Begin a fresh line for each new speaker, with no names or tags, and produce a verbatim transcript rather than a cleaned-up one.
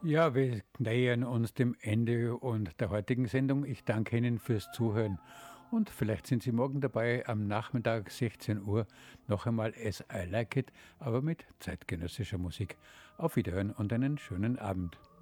Ja, wir nähern uns dem Ende und der heutigen Sendung. Ich danke Ihnen fürs Zuhören und vielleicht sind Sie morgen dabei am Nachmittag sechzehn Uhr noch einmal As I Like It, aber mit zeitgenössischer Musik. Auf Wiederhören und einen schönen Abend.